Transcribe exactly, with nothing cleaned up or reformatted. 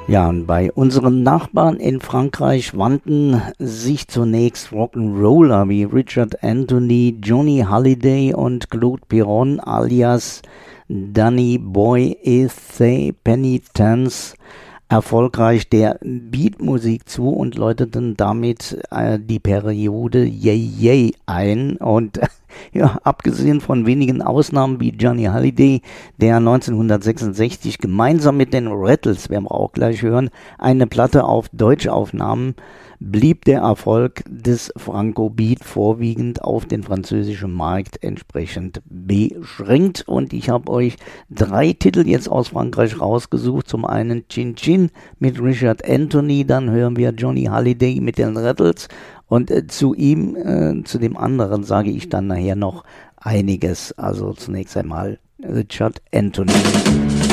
Ja, und bei unseren Nachbarn in Frankreich wandten sich zunächst Rock'n'Roller wie Richard Anthony, Johnny Hallyday und Claude Piron alias Danny Boy Ethé Penitence erfolgreich der Beatmusik zu und läuteten damit äh, die Periode Yay Yay ein. Und ja, abgesehen von wenigen Ausnahmen wie Johnny Hallyday, der neunzehnhundertsechsundsechzig gemeinsam mit den Rattles, werden wir auch gleich hören, eine Platte auf Deutsch aufnahmen, blieb der Erfolg des Franco-Beat vorwiegend auf den französischen Markt entsprechend beschränkt. Und ich habe euch drei Titel jetzt aus Frankreich rausgesucht. Zum einen Chin Chin mit Richard Anthony, dann hören wir Johnny Hallyday mit den Rattles. Und äh, zu ihm, äh, zu dem anderen sage ich dann nachher noch einiges. Also zunächst einmal Richard Anthony.